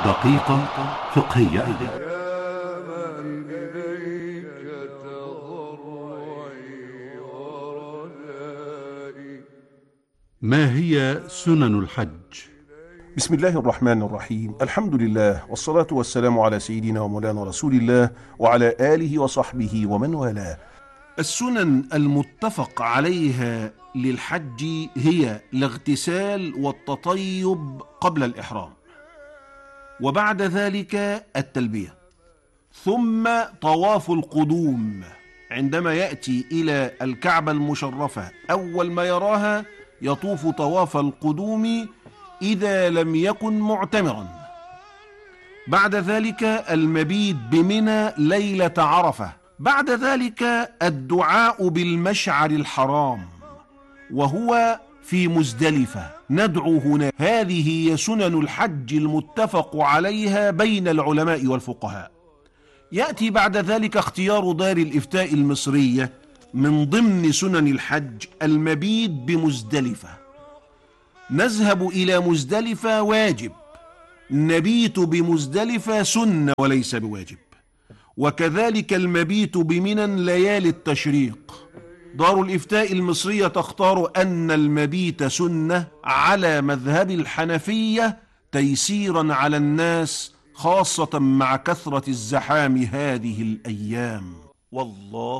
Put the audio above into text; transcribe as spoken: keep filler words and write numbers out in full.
دقيقة فقهية. ما هي سنن الحج؟ بسم الله الرحمن الرحيم. الحمد لله والصلاة والسلام على سيدنا ومولانا رسول الله وعلى آله وصحبه ومن والاه. السنن المتفق عليها للحج هي الاغتسال والتطيب قبل الإحرام، وبعد ذلك التلبية، ثم طواف القدوم عندما يأتي إلى الكعبة المشرفة. أول ما يراها يطوف طواف القدوم إذا لم يكن معتمرا. بعد ذلك المبيت بمنى ليلة عرفة. بعد ذلك الدعاء بالمشعر الحرام وهو في مزدلفة، ندعو هنا. هذه هي سنن الحج المتفق عليها بين العلماء والفقهاء. يأتي بعد ذلك اختيار دار الإفتاء المصرية من ضمن سنن الحج المبيت بمزدلفة. نذهب إلى مزدلفة واجب، نبيت بمزدلفة سنة وليس بواجب. وكذلك المبيت بمنى ليالي التشريق. دار الإفتاء المصرية تختار أن المبيت سنة على مذهب الحنفية تيسيرا على الناس، خاصة مع كثرة الزحام هذه الأيام. والله